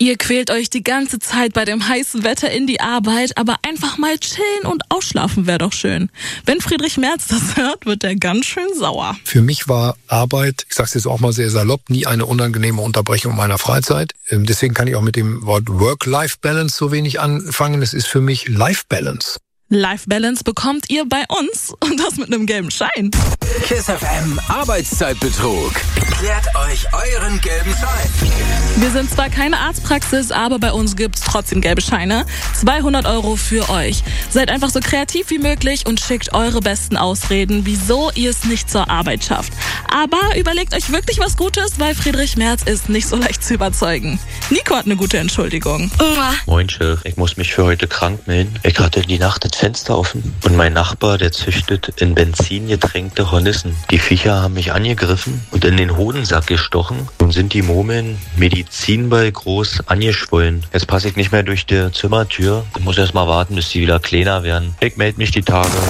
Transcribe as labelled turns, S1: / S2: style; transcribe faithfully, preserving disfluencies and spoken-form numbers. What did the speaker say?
S1: Ihr quält euch die ganze Zeit bei dem heißen Wetter in die Arbeit, aber einfach mal chillen und ausschlafen wäre doch schön. Wenn Friedrich Merz das hört, wird er ganz schön sauer.
S2: Für mich war Arbeit, ich sage es jetzt auch mal sehr salopp, nie eine unangenehme Unterbrechung meiner Freizeit. Deswegen kann ich auch mit dem Wort Work-Life-Balance so wenig anfangen. Es ist für mich Life-Balance.
S1: Life Balance bekommt ihr bei uns und das mit einem gelben Schein.
S3: KISS F M Arbeitszeitbetrug. Klärt euch euren gelben Schein.
S1: Wir sind zwar keine Arztpraxis, aber bei uns gibt's trotzdem gelbe Scheine. zweihundert Euro für euch. Seid einfach so kreativ wie möglich und schickt eure besten Ausreden, wieso ihr es nicht zur Arbeit schafft. Aber überlegt euch wirklich was Gutes, weil Friedrich Merz ist nicht so leicht zu überzeugen. Nico hat eine gute Entschuldigung.
S4: Moin Chef, ich muss mich für heute krank melden. Ich hatte die Nacht das Fenster offen und mein Nachbar, der züchtet in Benzin getränkte Hornissen. Die Viecher haben mich angegriffen und in den Hodensack gestochen. Nun sind die Murmeln Medizinball groß angeschwollen. Jetzt passe ich nicht mehr durch die Zimmertür. Ich muss erst mal warten, bis die wieder kleiner werden. Ich melde mich die Tage.